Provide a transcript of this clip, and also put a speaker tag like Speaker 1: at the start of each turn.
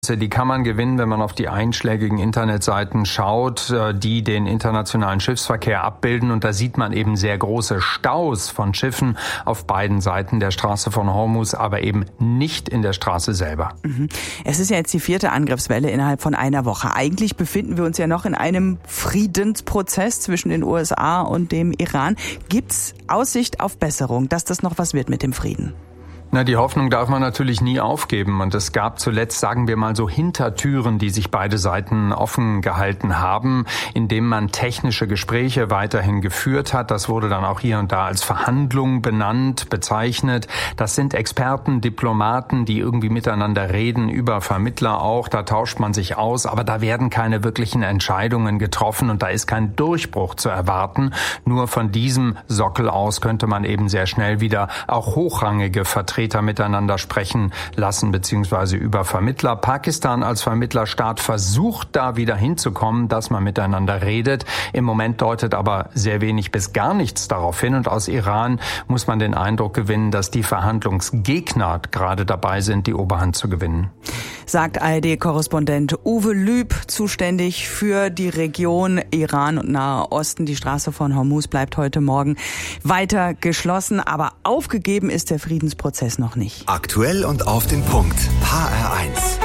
Speaker 1: Die kann man gewinnen, wenn man auf die einschlägigen Internetseiten schaut, die den internationalen Schiffsverkehr abbilden. Und da sieht man eben sehr große Staus von Schiffen auf beiden Seiten der Straße von Hormuz, aber eben nicht in der Straße selber.
Speaker 2: Es ist ja jetzt die 4. Angriffswelle innerhalb von einer Woche. Eigentlich befinden wir uns ja noch in einem Friedensprozess zwischen den USA und dem Iran. Gibt's Aussicht auf Besserung, dass das noch was wird mit dem Frieden?
Speaker 1: Die Hoffnung darf man natürlich nie aufgeben. Und es gab zuletzt, sagen wir mal, so Hintertüren, die sich beide Seiten offen gehalten haben, indem man technische Gespräche weiterhin geführt hat. Das wurde dann auch hier und da als Verhandlung benannt, bezeichnet. Das sind Experten, Diplomaten, die irgendwie miteinander reden, über Vermittler auch. Da tauscht man sich aus, aber da werden keine wirklichen Entscheidungen getroffen und da ist kein Durchbruch zu erwarten. Nur von diesem Sockel aus könnte man eben sehr schnell wieder auch hochrangige Vertreter miteinander sprechen lassen, beziehungsweise über Vermittler. Pakistan als Vermittlerstaat versucht da wieder hinzukommen, dass man miteinander redet. Im Moment deutet aber sehr wenig bis gar nichts darauf hin. Und aus Iran muss man den Eindruck gewinnen, dass die Verhandlungsgegner gerade dabei sind, die Oberhand zu gewinnen.
Speaker 2: Sagt ARD-Korrespondent Uwe Lüb, zuständig für die Region Iran und Nahe Osten. Die Straße von Hormuz bleibt heute Morgen weiter geschlossen, aber aufgegeben ist der Friedensprozess noch nicht.
Speaker 3: Aktuell und auf den Punkt. HR1.